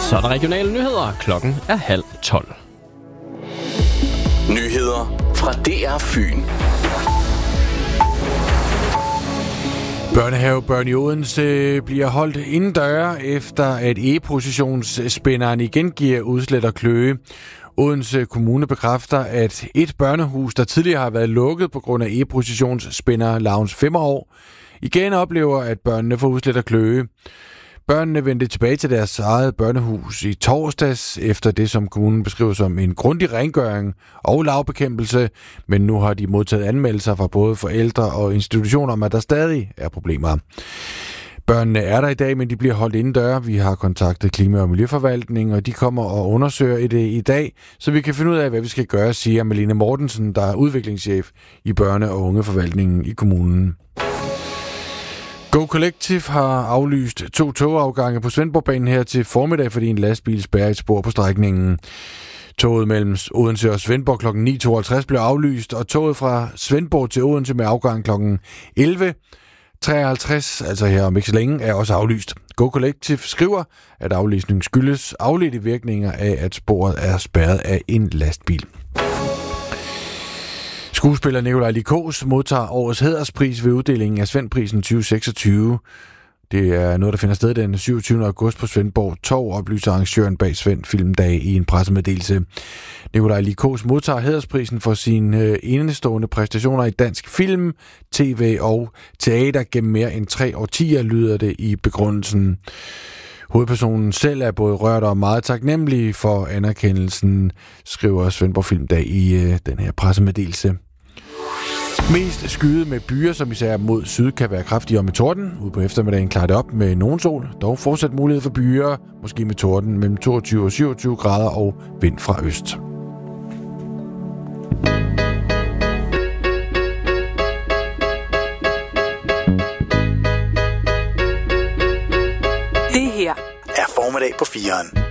Så er der regionale nyheder. Klokken er 11:30. Nyheder fra DR Fyn. Børnehavebørn i Odense bliver holdt indendøre, efter at e-positionsspænderen igen giver udslæt og kløe. Odense Kommune bekræfter, at et børnehus, der tidligere har været lukket på grund af e-positionsspænder Lounge 5 år, igen oplever, at børnene får udslæt og kløe. Børnene vendte tilbage til deres eget børnehus i torsdags, efter det, som kommunen beskriver som en grundig rengøring og lavbekæmpelse, men nu har de modtaget anmeldelser fra både forældre og institutioner om, at der stadig er problemer. Børnene er der i dag, men de bliver holdt indendøre. Vi har kontaktet Klima- og Miljøforvaltningen, og de kommer og undersøger det i dag, så vi kan finde ud af, hvad vi skal gøre, siger Malene Mortensen, der er udviklingschef i børne- og ungeforvaltningen i kommunen. Go Collective har aflyst 2 togafgange på Svendborgbanen her til formiddag, fordi en lastbil spærrer et spor på strækningen. Toget mellem Odense og Svendborg kl. 9.52 blev aflyst, og toget fra Svendborg til Odense med afgang kl. 11.53, altså her om ikke så længe, er også aflyst. Go Collective skriver, at aflysningen skyldes afledte virkninger af, at sporet er spærret af en lastbil. Skuespiller Nikolaj Likos modtager årets hæderspris ved uddelingen af Svendprisen 2026. Det er noget, der finder sted den 27. august på Svendborg Torv, oplyser arrangøren bag Svend Filmdag i en pressemeddelelse. Nikolaj Likos modtager hædersprisen for sine enestående præstationer i dansk film, tv og teater gennem mere end 3 årtier, lyder det i begrundelsen. Hovedpersonen selv er både rørt og meget taknemmelig for anerkendelsen, skriver Svendborg Filmdag i den her pressemeddelelse. Mest skyde med byer, som især mod syd kan være kraftigere med torden. Ude på eftermiddagen klarer det op med nogen sol. Dog fortsat mulighed for byer, måske med torden mellem 22 og 27 grader og vind fra øst. Det her er Formiddag på 4'eren.